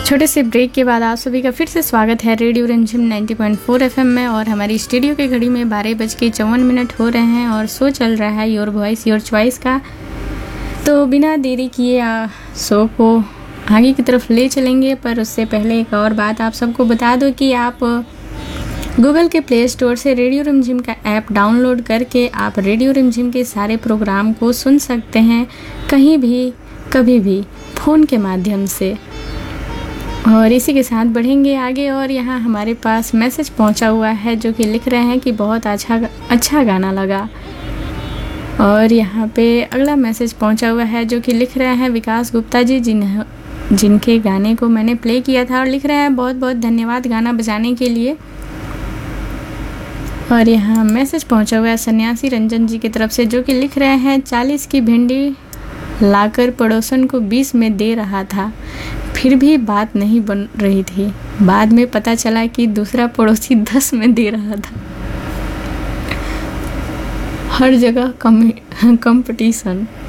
छोटे से ब्रेक के बाद आप सभी का फिर से स्वागत है रेडियो रिमझिम 90.4 एफएम में। और हमारी स्टूडियो की घड़ी में 12:54 हो रहे हैं और शो चल रहा है योर वॉइस योर चॉइस का। तो बिना देरी किए शो को आगे की तरफ ले चलेंगे, पर उससे पहले एक और बात आप सबको बता दो कि आप गूगल के प्ले स्टोर से रेडियो रिमझिम का ऐप डाउनलोड करके आप रेडियो रिमझिम के सारे प्रोग्राम को सुन सकते हैं, कहीं भी कभी भी फ़ोन के माध्यम से। और इसी के साथ बढ़ेंगे आगे। और यहाँ हमारे पास मैसेज पहुँचा हुआ है जो कि लिख रहे हैं कि बहुत अच्छा गाना लगा। और यहाँ पे अगला मैसेज पहुँचा हुआ है जो कि लिख रहे हैं विकास गुप्ता जी, जिनके गाने को मैंने प्ले किया था, और लिख रहे हैं बहुत बहुत धन्यवाद गाना बजाने के लिए। और यहाँ मैसेज पहुँचा हुआ है सन्यासी रंजन जी की तरफ से जो कि लिख रहे हैं 40 की भिंडी लाकर पड़ोसन को 20 में दे रहा था, फिर भी बात नहीं बन रही थी। बाद में पता चला कि दूसरा पड़ोसी 10 में दे रहा था। हर जगह कंपटीशन।